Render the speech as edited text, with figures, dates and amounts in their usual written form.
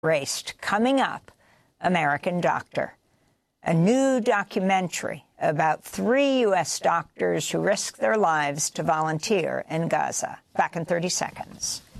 Raced. Coming up, American Doctor, a new documentary about 3 U.S. doctors who risked their lives to volunteer in Gaza. Back in 30 seconds.